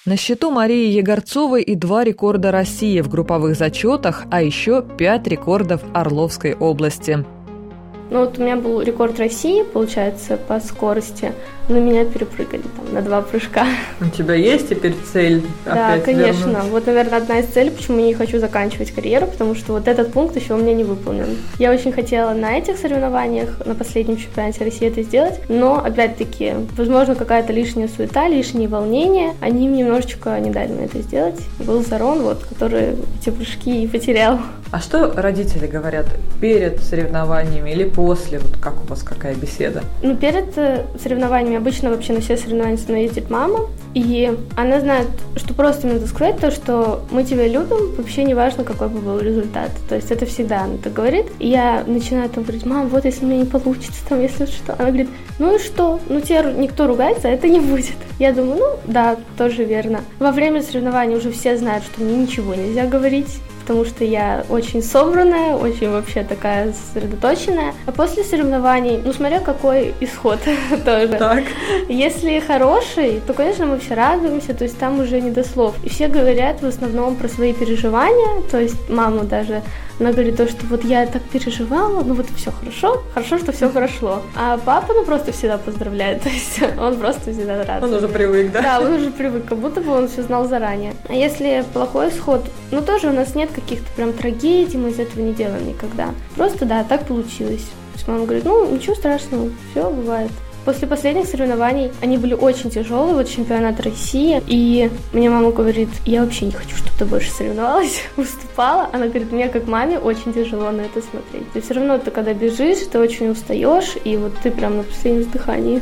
На счету Марии Егорцовой и 2 рекорда России в групповых зачетах, а еще 5 рекордов Орловской области. Ну вот у меня был рекорд России, получается, по скорости, но меня перепрыгали там на 2 прыжка. У тебя есть теперь цель опять Да, конечно. вернуть? Вот, наверное, одна из целей, почему я не хочу заканчивать карьеру, потому что вот этот пункт еще у меня не выполнен. Я очень хотела на этих соревнованиях, на последнем чемпионате России это сделать, но, опять-таки, возможно, какая-то лишняя суета, лишние волнения, они немножечко не дали мне это сделать. Был Зарон, вот, который эти прыжки и потерял. А что родители говорят перед соревнованиями или после? Вот как у вас, какая беседа? Ну, перед соревнованиями обычно вообще на все соревнования со мной ездит мама, и она знает, что просто мне надо сказать то, что мы тебя любим, вообще не важно, какой бы был результат. То есть это всегда она так говорит. И я начинаю там говорить: мам, вот если у меня не получится, там, если что. Она говорит: ну и что? Ну тебя никто ругается, это не будет. Я думаю, ну да, тоже верно. Во время соревнований уже все знают, что мне ничего нельзя говорить, потому что я очень собранная, очень вообще такая сосредоточенная. А после соревнований, ну, смотря какой исход тоже. Так. Если хороший, то, конечно, мы все радуемся, то есть там уже не до слов. И все говорят в основном про свои переживания, то есть мама даже, она говорит то, что вот я так переживала, ну вот все хорошо, что все прошло. А папа, ну, просто всегда поздравляет, то есть он просто всегда рад. Он уже привык, да? Да, он уже привык, как будто бы он все знал заранее. А если плохой исход, ну, тоже у нас нет каких-то прям трагедий, мы из этого не делаем никогда. Просто, да, так получилось. То есть мама говорит: ну, ничего страшного, все бывает. После последних соревнований они были очень тяжелые, вот чемпионат России, и мне мама говорит: я вообще не хочу, чтобы ты больше соревновалась, выступала. Она говорит: мне как маме очень тяжело на это смотреть. И все равно ты когда бежишь, ты очень устаешь, и вот ты прям на последнем издыхании.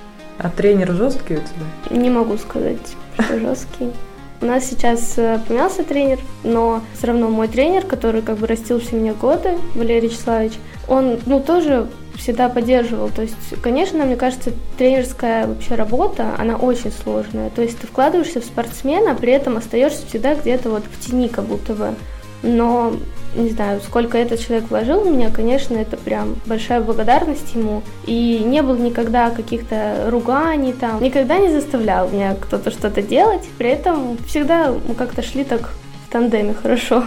А тренер жесткий у тебя? Не могу сказать, что жесткий. У нас сейчас поменялся тренер, но все равно мой тренер, который как бы растил все меня годы, Валерий Вячеславович, он, ну, тоже всегда поддерживал. То есть, конечно, мне кажется, тренерская вообще работа, она очень сложная. То есть ты вкладываешься в спортсмена, при этом остаешься всегда где-то вот в тени как будто бы. Но не знаю, сколько этот человек вложил в меня, конечно, это прям большая благодарность ему. И не было никогда каких-то руганий там, никогда не заставлял меня кто-то что-то делать. При этом всегда мы как-то шли так в тандеме хорошо.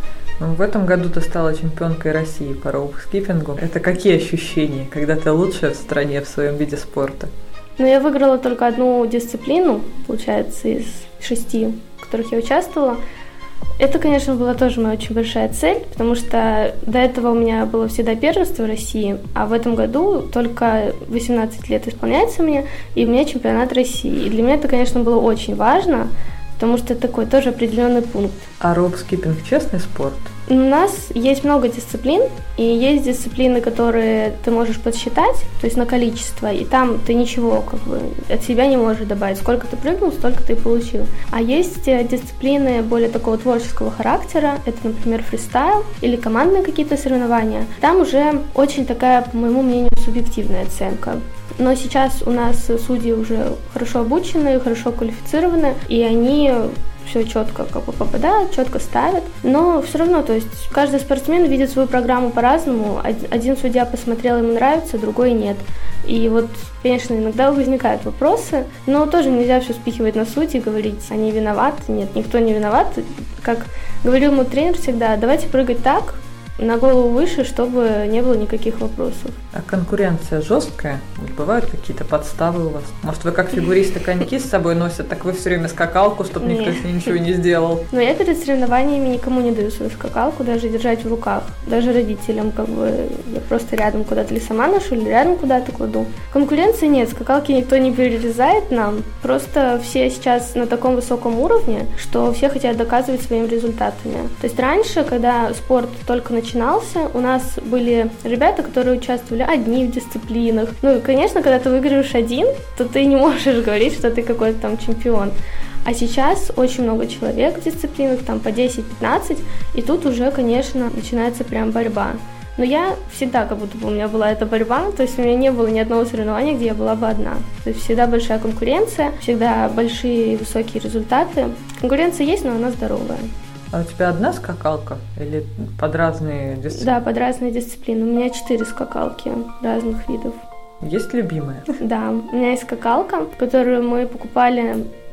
В этом году ты стала чемпионкой России по роуп-скиппингу. Это какие ощущения, когда ты лучшая в стране в своем виде спорта? Ну, я выиграла только одну дисциплину, получается, из 6, в которых я участвовала. Это, конечно, была тоже моя очень большая цель, потому что до этого у меня было всегда первенство России, а в этом году только 18 лет исполняется мне, и у меня чемпионат России. И для меня это, конечно, было очень важно, потому что это такой тоже определенный пункт. А роуп-скиппинг честный спорт? У нас есть много дисциплин, и есть дисциплины, которые ты можешь подсчитать, то есть на количество, и там ты ничего как бы от себя не можешь добавить. Сколько ты прыгнул, столько ты и получил. А есть дисциплины более такого творческого характера, это, например, фристайл или командные какие-то соревнования. Там уже очень такая, по моему мнению, субъективная оценка. Но сейчас у нас судьи уже хорошо обучены, хорошо квалифицированы, и они все четко как бы попадают, четко ставят. Но все равно, то есть каждый спортсмен видит свою программу по-разному. Один судья посмотрел, ему нравится, другой нет. И вот, конечно, иногда возникают вопросы, но тоже нельзя все спихивать на судьи и говорить, они виноваты. Нет, никто не виноват. Как говорил мой тренер всегда, давайте прыгать так, на голову выше, чтобы не было никаких вопросов. А конкуренция жесткая? Бывают какие-то подставы у вас? Может, вы как фигуристы коньки с собой носят, так вы все время скакалку, чтобы никто с ней ничего не сделал? Но я перед соревнованиями никому не даю свою скакалку, даже держать в руках. Даже родителям, как бы, я просто рядом куда-то или сама ношу, или рядом куда-то кладу. Конкуренции нет, скакалки никто не перерезает нам. Просто все сейчас на таком высоком уровне, что все хотят доказывать своими результатами. То есть раньше, когда спорт только начинался, у нас были ребята, которые участвовали одни в дисциплинах. Ну и, конечно, когда ты выигрываешь один, то ты не можешь говорить, что ты какой-то там чемпион. А сейчас очень много человек в дисциплинах, там по 10-15, и тут уже, конечно, начинается прям борьба. Но я всегда, как будто бы у меня была эта борьба, то есть у меня не было ни одного соревнования, где я была бы одна. То есть всегда большая конкуренция, всегда большие высокие результаты. Конкуренция есть, но она здоровая. А у тебя одна скакалка или под разные дисциплины? Да, под разные дисциплины. У меня 4 скакалки разных видов. Есть любимая? Да, у меня есть скакалка, которую мы покупали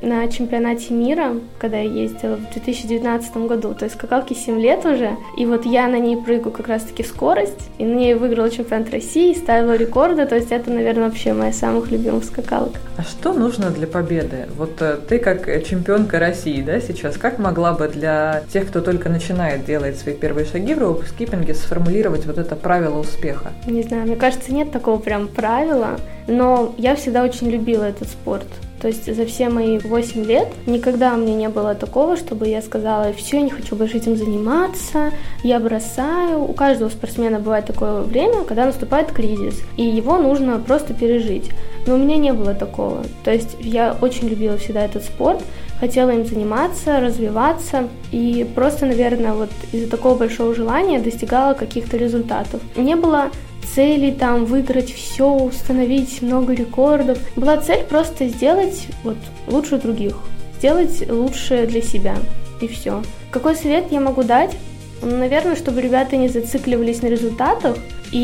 на чемпионате мира, когда я ездила в 2019 году, то есть скакалке 7 лет уже, и вот я на ней прыгаю как раз-таки скорость, и на ней выиграла чемпионат России, ставила рекорды, то есть это, наверное, вообще моя самых любимых скакалок. А что нужно для победы? Вот ты как чемпионка России, да, сейчас, как могла бы для тех, кто только начинает делать свои первые шаги в роуп-скиппинге, сформулировать вот это правило успеха? Не знаю, мне кажется, нет такого прям правила, но я всегда очень любила этот спорт. То есть за все мои 8 лет никогда у меня не было такого, чтобы я сказала: все, я не хочу больше этим заниматься, я бросаю. У каждого спортсмена бывает такое время, когда наступает кризис, и его нужно просто пережить. Но у меня не было такого. То есть я очень любила всегда этот спорт, хотела им заниматься, развиваться, и просто, наверное, вот из-за такого большого желания достигала каких-то результатов. Не было цели там выиграть все, установить много рекордов. Была цель просто сделать вот лучше других, сделать лучше для себя, и все. Какой совет я могу дать? Наверное, чтобы ребята не зацикливались на результатах,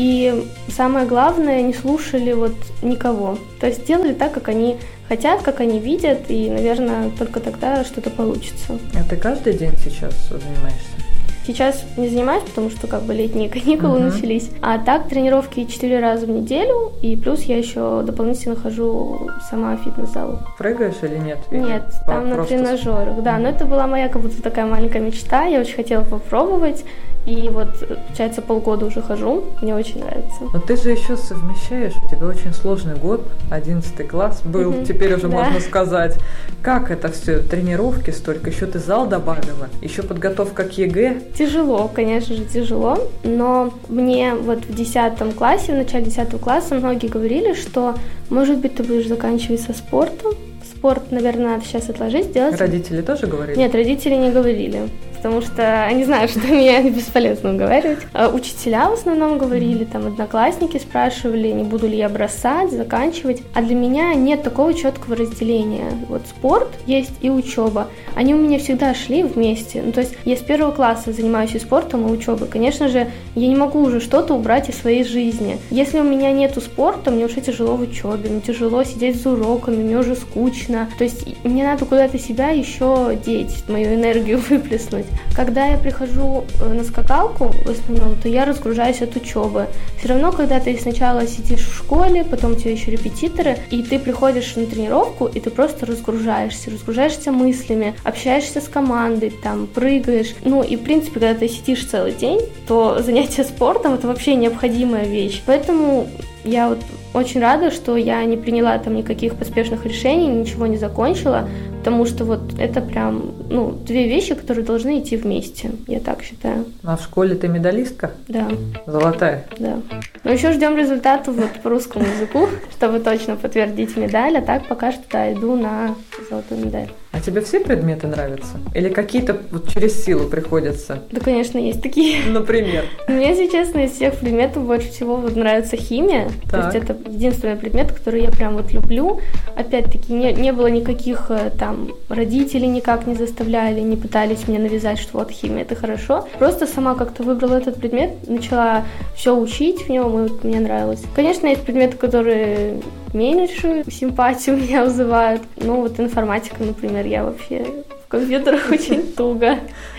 и самое главное, не слушали вот никого. То есть делали так, как они хотят, как они видят, и, наверное, только тогда что-то получится. А ты каждый день сейчас занимаешься? Сейчас не занимаюсь, потому что как бы летние каникулы начались. А так тренировки 4 раза в неделю, и плюс я еще дополнительно хожу сама в фитнес-зал. Прыгаешь или нет? Нет, там на тренажерах, да. Но это была моя как будто такая маленькая мечта, я очень хотела попробовать. И вот, получается, полгода уже хожу, мне очень нравится. Но ты же еще совмещаешь, у тебя очень сложный год, 11 класс был, теперь уже можно сказать. Как это все, тренировки столько, еще ты зал добавила, еще подготовка к ЕГЭ? Тяжело, конечно же, тяжело, но мне вот в 10 классе, в начале 10 класса многие говорили, что, может быть, ты будешь заканчивать со спортом. Спорт, наверное, надо сейчас отложить, сделать. Родители тоже говорили? Нет, родители не говорили, потому что они знают, что меня бесполезно уговаривать. Учителя в основном говорили, там одноклассники спрашивали, не буду ли я бросать, заканчивать. А для меня нет такого четкого разделения. Вот спорт есть и учеба. Они у меня всегда шли вместе. Ну, то есть я с 1 класса занимаюсь и спортом, и учебой. Конечно же, я не могу уже что-то убрать из своей жизни. Если у меня нету спорта, мне уже тяжело в учебе, мне тяжело сидеть за уроками, мне уже скучно. То есть мне надо куда-то себя еще деть, мою энергию выплеснуть. Когда я прихожу на скакалку, в основном, то я разгружаюсь от учебы. Все равно, когда ты сначала сидишь в школе, потом у тебя еще репетиторы, и ты приходишь на тренировку, и ты просто разгружаешься мыслями, общаешься с командой, там, прыгаешь. Ну и, в принципе, когда ты сидишь целый день, то занятие спортом – это вообще необходимая вещь. Поэтому я вот очень рада, что я не приняла там никаких поспешных решений, ничего не закончила, потому что вот это прям, две вещи, которые должны идти вместе, я так считаю. А в школе ты медалистка? Да. Золотая? Да. Но еще ждем результатов вот по русскому языку, чтобы точно подтвердить медаль, а так пока что да, иду на золотую медаль. А тебе все предметы нравятся? Или какие-то вот через силу приходятся? Да, конечно, есть такие. Например? Мне, если честно, из всех предметов больше всего вот нравится химия. Так. То есть это единственный предмет, который я прям вот люблю. Опять-таки, не было никаких там родителей никак не заставляли, не пытались мне навязать, что вот химия это хорошо. Просто сама как-то выбрала этот предмет, начала все учить в нем, и вот мне нравилось. Конечно, есть предметы, которые меньшую симпатию меня вызывают. Ну, вот информатика, например, я вообще в компьютерах очень туго.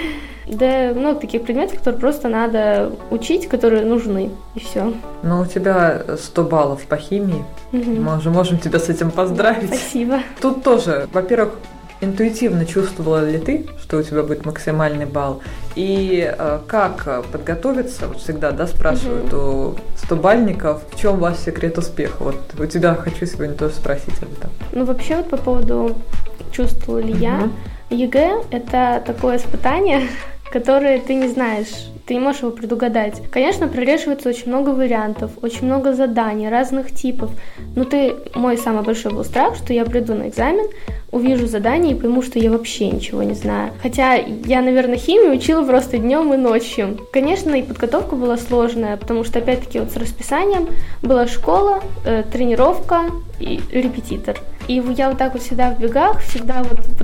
Да, много таких предметов, которые просто надо учить, которые нужны, и все. Ну, у тебя 100 баллов по химии. Мы можем тебя с этим поздравить. Спасибо. Тут тоже, во-первых, интуитивно чувствовала ли ты, что у тебя будет максимальный балл? И как подготовиться? Вот всегда, да, спрашивают у 100-бальников, в чем ваш секрет успеха? Вот у тебя хочу сегодня тоже спросить об этом. Ну, вообще, вот по поводу чувствовала ли я, ЕГЭ – это такое испытание, которое ты не знаешь, ты не можешь его предугадать. Конечно, прореживается очень много вариантов, очень много заданий разных типов. Но мой самый большой был страх, что я приду на экзамен, увижу задание и пойму, что я вообще ничего не знаю. Хотя я, наверное, химию учила просто днем и ночью. Конечно, и подготовка была сложная, потому что, опять-таки, вот с расписанием была школа, тренировка и репетитор. И я вот так вот всегда в бегах, всегда вот пыталась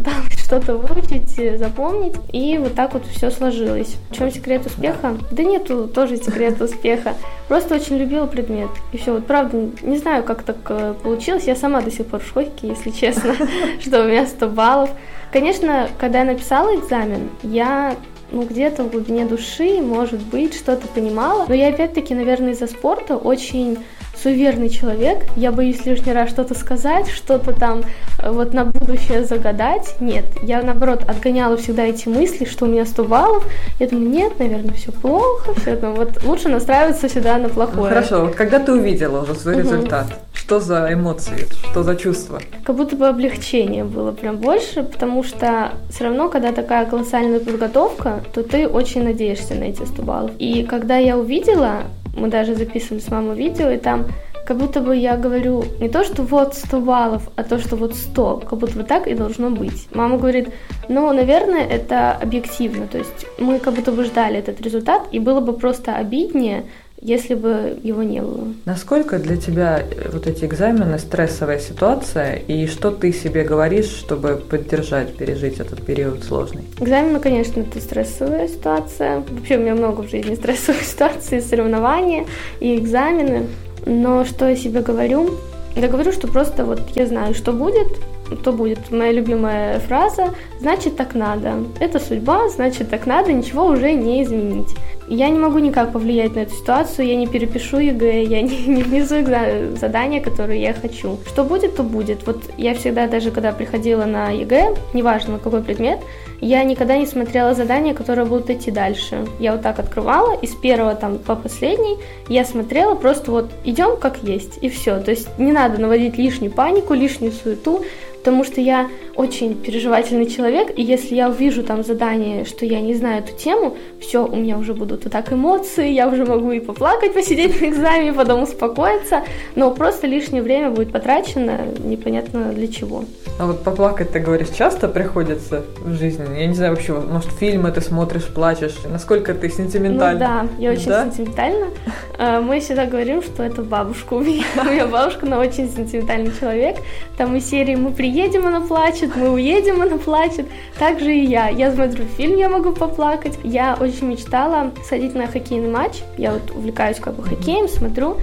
что-то выучить, запомнить. И вот так вот все сложилось. В чем секрет успеха? Да нету тоже секрета успеха. Просто очень любила предмет. И все. Вот правда, не знаю, как так получилось. Я сама до сих пор в шоке, если честно, что у меня 100 баллов. Конечно, когда я написала экзамен, я где-то в глубине души, может быть, что-то понимала. Но я опять-таки, наверное, из-за спорта очень суеверный человек. Я боюсь лишний раз что-то сказать, что-то там вот на будущее загадать. Нет, я, наоборот, отгоняла всегда эти мысли, что у меня 100 баллов. Я думаю, нет, наверное, все плохо. Все там, вот лучше настраиваться всегда на плохое. Хорошо, вот когда ты увидела уже свой результат, что за эмоции, что за чувства? Как будто бы облегчение было прям больше, потому что все равно, когда такая колоссальная подготовка, то ты очень надеешься на эти 100 баллов. И когда я увидела, мы даже записывали с мамой видео, и там как будто бы я говорю не то, что вот 100 баллов, а то, что вот 100, как будто бы так и должно быть. Мама говорит, наверное, это объективно, то есть мы как будто бы ждали этот результат, и было бы просто обиднее, если бы его не было. Насколько для тебя вот эти экзамены стрессовая ситуация, и что ты себе говоришь, чтобы поддержать, пережить этот период сложный? Экзамены, конечно, это стрессовая ситуация. Вообще у меня много в жизни стрессовых ситуаций, соревнования и экзамены. Но что я себе говорю? Я говорю, что просто вот я знаю, что будет, то будет. Моя любимая фраза «значит, так надо». Это судьба, значит, так надо, ничего уже не изменить. Я не могу никак повлиять на эту ситуацию, я не перепишу ЕГЭ, я не внесу задания, которые я хочу. Что будет, то будет. Вот я всегда, даже когда приходила на ЕГЭ, неважно какой предмет, я никогда не смотрела задания, которые будут идти дальше. Я вот так открывала, и с первого там по последний я смотрела, просто вот идем как есть, и все. То есть не надо наводить лишнюю панику, лишнюю суету, потому что я очень переживательный человек, и если я увижу там задание, что я не знаю эту тему, все, у меня уже будут вот так эмоции, я уже могу и поплакать, посидеть на экзамене, потом успокоиться, но просто лишнее время будет потрачено, непонятно для чего. А вот поплакать, ты говоришь, часто приходится в жизни? Я не знаю вообще, может, фильмы ты смотришь, плачешь, насколько ты сентиментальна? Да, я очень сентиментальна. Мы всегда говорим, что это бабушка у меня. У меня бабушка, она очень сентиментальный человек. Там из серии «Мы приедем, она плачет», «Мы уедем, она плачет». Так же и я. Я смотрю фильм, я могу поплакать. Я очень мечтала сходить на хоккейный матч. Я вот увлекаюсь хоккеем, смотрю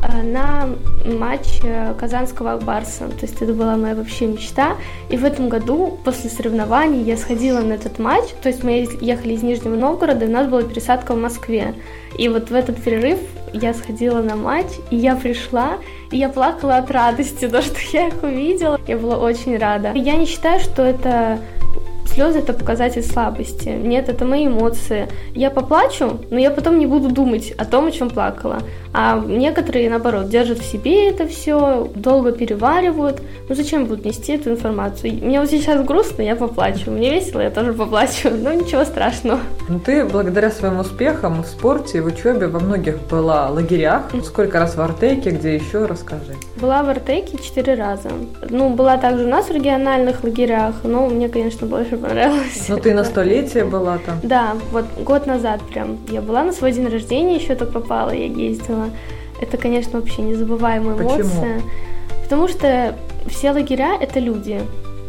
на матч казанского Барса. То есть это была моя вообще мечта. И в этом году, после соревнований, я сходила на этот матч. То есть мы ехали из Нижнего Новгорода, и у нас была пересадка в Москве. И вот в этот перерыв я сходила на матч, и я пришла, и я плакала от радости, то, что я их увидела. Я была очень рада. Я не считаю, что это слезы – это показатель слабости. Нет, это мои эмоции. Я поплачу, но я потом не буду думать о том, о чем плакала. А некоторые, наоборот, держат в себе это все, долго переваривают. Ну зачем будут нести эту информацию? Мне вот сейчас грустно, я поплачу. Мне весело, я тоже поплачу. Но ничего страшного. Ну ты благодаря своим успехам в спорте, в учебе во многих была лагерях. Сколько раз в Артеке, где еще, расскажи. Была в Артеке 4 раза. Была также у нас в региональных лагерях, но мне, конечно, больше понравилось. Ну ты на 100-летие была там? Да, вот год назад прям. Я была на свой день рождения, еще так попала, я ездила. Это, конечно, вообще незабываемая эмоция. Почему? Потому что все лагеря – это люди.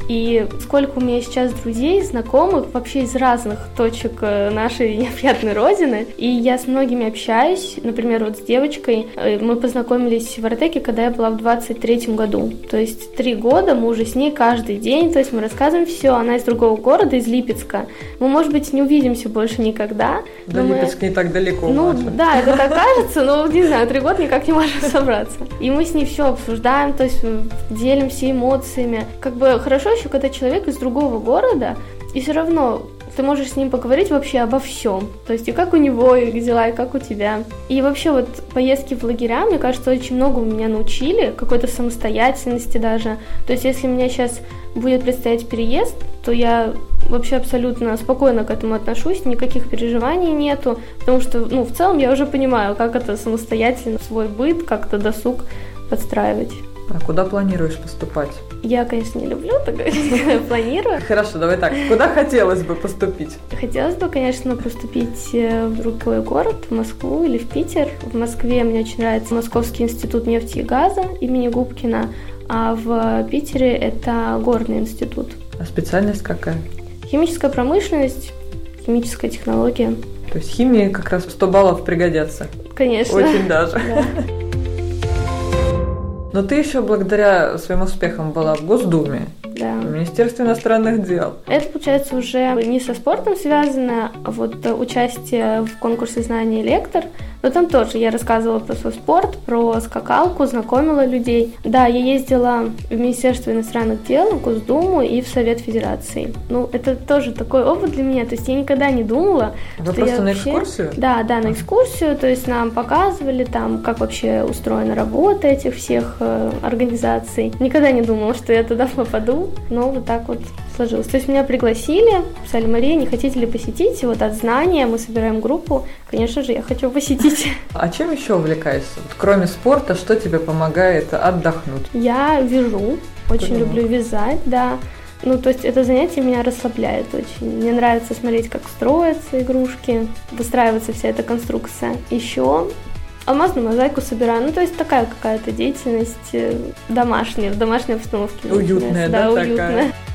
И сколько у меня сейчас друзей, знакомых, вообще из разных точек нашей необъятной родины. И я с многими общаюсь. Например, вот с девочкой мы познакомились в Артеке, когда я была в 23-м году. То есть 3 года мы уже с ней каждый день. То есть мы рассказываем все. Она из другого города, из Липецка. Мы, может быть, не увидимся больше никогда. Да, Липецк не так далеко. Да, это так кажется, но, не знаю, 3 года никак не можем собраться. И мы с ней все обсуждаем, то есть делимся эмоциями. Как бы хорошо еще, когда человек из другого города, и все равно ты можешь с ним поговорить вообще обо всем. То есть и как у него и дела, и как у тебя. И вообще вот поездки в лагеря, мне кажется, очень много у меня научили, какой-то самостоятельности даже. То есть если мне сейчас будет предстоять переезд, то я вообще абсолютно спокойно к этому отношусь, никаких переживаний нету, потому что, в целом я уже понимаю, как это самостоятельно свой быт, как-то досуг подстраивать. А куда планируешь поступать? Я, конечно, не люблю так планирую. Хорошо, давай так. Куда хотелось бы поступить? Хотелось бы, конечно, поступить в другой город, в Москву или в Питер. В Москве мне очень нравится Московский институт нефти и газа имени Губкина. а в Питере это горный институт. А специальность какая? Химическая промышленность, химическая технология. То есть химии как раз 100 баллов пригодятся. Конечно. Очень даже. Да. Но ты еще благодаря своим успехам была в Госдуме, Да. в Министерстве иностранных дел. Это, получается, уже не со спортом связано, а вот участие в конкурсе «Знание лектор». Но там тоже я рассказывала про свой спорт, про скакалку, знакомила людей. Да, я ездила в Министерство иностранных дел, в Госдуму и в Совет Федерации. Ну, это тоже такой опыт для меня. То есть я никогда не думала, Вы что просто я на вообще... экскурсию? Да, на экскурсию. То есть нам показывали там, как вообще устроена работа этих всех организаций. Никогда не думала, что я туда попаду, но вот так вот сложилось. То есть меня пригласили, сказали: Мария, не хотите ли посетить? И вот от знания мы собираем группу. Конечно же, я хочу посетить. А чем еще увлекаешься? Вот, кроме спорта, что тебе помогает отдохнуть? Я вяжу, очень люблю вязать, да. Ну, то есть это занятие меня расслабляет очень. Мне нравится смотреть, как строятся игрушки, выстраивается вся эта конструкция. Еще алмазную мозаику собираю. Ну, то есть такая какая-то деятельность домашняя, в домашней обстановке. Уютная, да, да, такая? уютная.